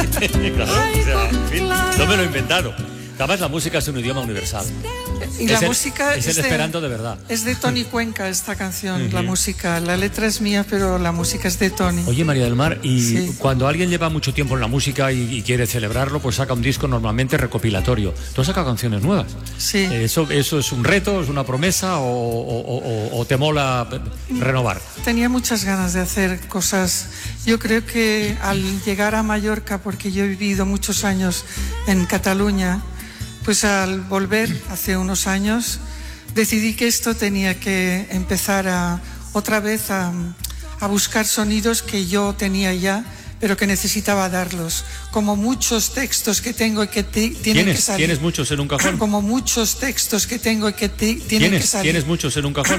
Claro, o sea, en fin, no me lo he inventado. Además, la música es un idioma universal. Y la música es el esperanto de verdad. Es de Toni Cuenca esta canción, la música. La letra es mía, pero la música es de Toni. Oye, María del Mar, y sí. Cuando alguien lleva mucho tiempo en la música y quiere celebrarlo, pues saca un disco normalmente recopilatorio. ¿Tú has sacado canciones nuevas? Sí. ¿Eso es un reto, es una promesa o te mola renovar? Tenía muchas ganas de hacer cosas. Yo creo que al llegar a Mallorca, porque yo he vivido muchos años en Cataluña, pues al volver hace unos años decidí que esto tenía que empezar otra vez a buscar sonidos que yo tenía ya, pero que necesitaba darlos, como muchos textos que tengo y que tienen que salir. ¿Tienes muchos en un cajón? Como muchos textos que tengo y que tienen que salir. ¿Tienes muchos en un cajón?